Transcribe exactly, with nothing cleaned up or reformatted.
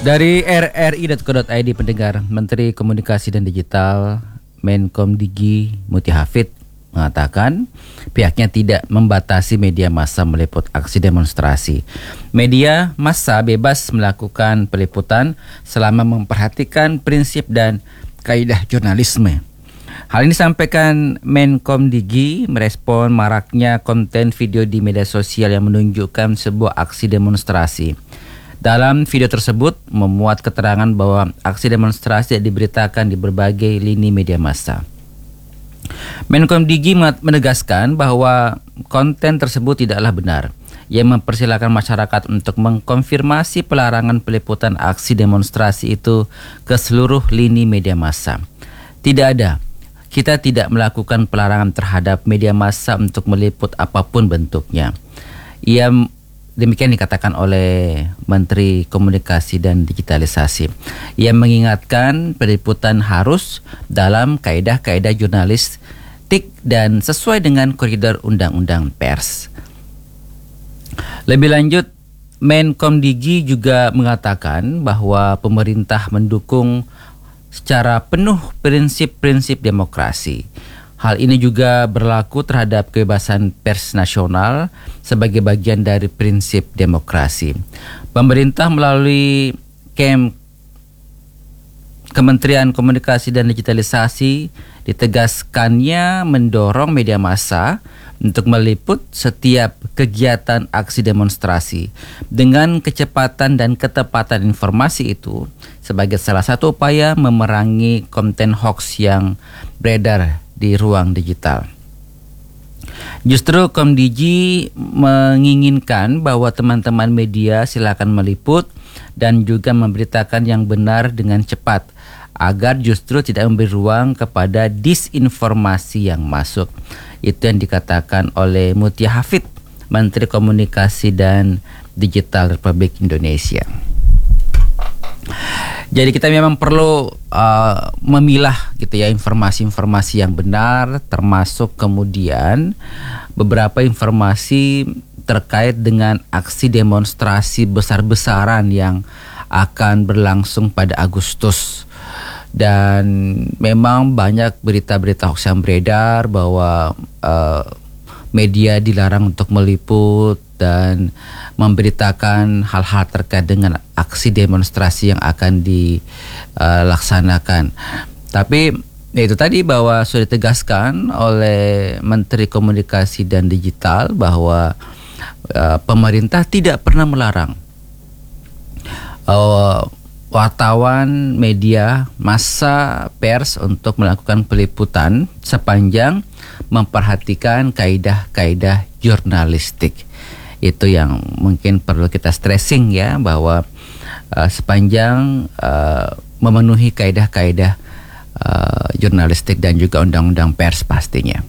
Dari r r i titik co titik i d pendengar, Menteri Komunikasi dan Digital Menkomdigi Muti Hafid mengatakan pihaknya tidak membatasi media massa meliput aksi demonstrasi. Media massa bebas melakukan peliputan selama memperhatikan prinsip dan kaidah jurnalisme. Hal ini disampaikan Menkomdigi merespon maraknya konten video di media sosial yang menunjukkan sebuah aksi demonstrasi. Dalam video tersebut memuat keterangan bahwa aksi demonstrasi diberitakan di berbagai lini media massa. Menkomdigi menegaskan bahwa konten tersebut tidaklah benar. Ia mempersilakan masyarakat untuk mengkonfirmasi pelarangan peliputan aksi demonstrasi itu ke seluruh lini media massa. Tidak ada. Kita tidak melakukan pelarangan terhadap media massa untuk meliput apapun bentuknya. Ia Demikian dikatakan oleh Menteri Komunikasi dan Digitalisasi. Ia mengingatkan peliputan harus dalam kaedah-kaedah jurnalistik dan sesuai dengan koridor Undang-Undang Pers. Lebih lanjut, Menkomdigi juga mengatakan bahwa pemerintah mendukung secara penuh prinsip-prinsip demokrasi. Hal ini juga berlaku terhadap kebebasan pers nasional sebagai bagian dari prinsip demokrasi. Pemerintah melalui Kem Kementerian Komunikasi dan Digitalisasi ditegaskannya mendorong media massa untuk meliput setiap kegiatan aksi demonstrasi dengan kecepatan dan ketepatan informasi itu sebagai salah satu upaya memerangi konten hoax yang beredar di ruang digital. Justru Komdigi menginginkan bahwa teman-teman media silakan meliput dan juga memberitakan yang benar dengan cepat agar justru tidak memberi ruang kepada disinformasi yang masuk. Itu yang dikatakan oleh Muti Hafid, Menteri Komunikasi dan Digital Republik Indonesia. Jadi kita memang perlu uh, memilah gitu ya informasi-informasi yang benar, termasuk kemudian beberapa informasi terkait dengan aksi demonstrasi besar-besaran yang akan berlangsung pada Agustus. Dan memang banyak berita-berita hoax yang beredar bahwa uh, media dilarang untuk meliput dan memberitakan hal-hal terkait dengan aksi demonstrasi yang akan dilaksanakan. Tapi ya itu tadi bahwa sudah ditegaskan oleh Menteri Komunikasi dan Digital bahwa uh, pemerintah tidak pernah melarang uh, wartawan, media, massa, pers untuk melakukan peliputan sepanjang memperhatikan kaidah-kaidah jurnalistik. Itu yang mungkin perlu kita stressing ya, bahwa uh, sepanjang uh, memenuhi kaidah-kaidah uh, jurnalistik dan juga undang-undang pers pastinya.